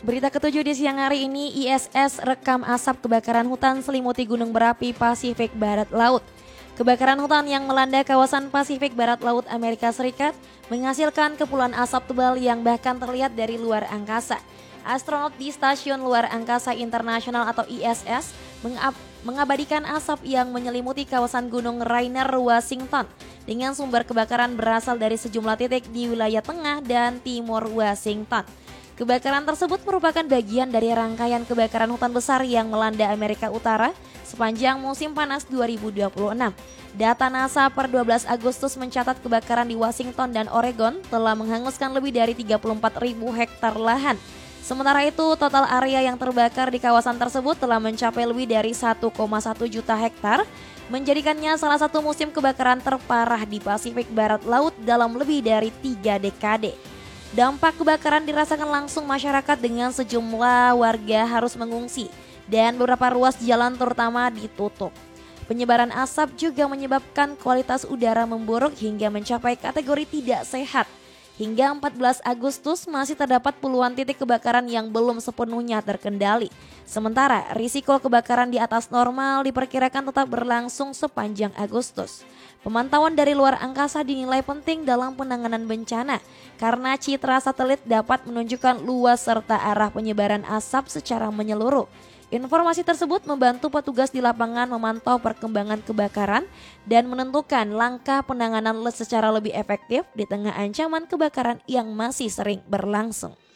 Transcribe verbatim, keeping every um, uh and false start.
Berita ketujuh di siang hari ini, I S S rekam asap kebakaran hutan selimuti gunung berapi Pasifik Barat Laut. Kebakaran hutan yang melanda kawasan Pasifik Barat Laut Amerika Serikat menghasilkan kepulan asap tebal yang bahkan terlihat dari luar angkasa. Astronot di Stasiun Luar Angkasa Internasional atau I S S mengab- mengabadikan asap yang menyelimuti kawasan Gunung Rainier, Washington dengan sumber kebakaran berasal dari sejumlah titik di wilayah tengah dan timur Washington. Kebakaran tersebut merupakan bagian dari rangkaian kebakaran hutan besar yang melanda Amerika Utara sepanjang musim panas dua ribu dua puluh enam. Data NASA per dua belas Agustus mencatat kebakaran di Washington dan Oregon telah menghanguskan lebih dari tiga puluh empat ribu hektar lahan. Sementara itu, total area yang terbakar di kawasan tersebut telah mencapai lebih dari satu koma satu juta hektar, menjadikannya salah satu musim kebakaran terparah di Pasifik Barat Laut dalam lebih dari tiga dekade. Dampak kebakaran dirasakan langsung masyarakat dengan sejumlah warga harus mengungsi dan beberapa ruas jalan terutama ditutup. Penyebaran asap juga menyebabkan kualitas udara memburuk hingga mencapai kategori tidak sehat. Hingga empat belas Agustus masih terdapat puluhan titik kebakaran yang belum sepenuhnya terkendali. Sementara risiko kebakaran di atas normal diperkirakan tetap berlangsung sepanjang Agustus. Pemantauan dari luar angkasa dinilai penting dalam penanganan bencana karena citra satelit dapat menunjukkan luas serta arah penyebaran asap secara menyeluruh. Informasi tersebut membantu petugas di lapangan memantau perkembangan kebakaran dan menentukan langkah penanganan secara lebih efektif di tengah ancaman kebakaran yang masih sering berlangsung.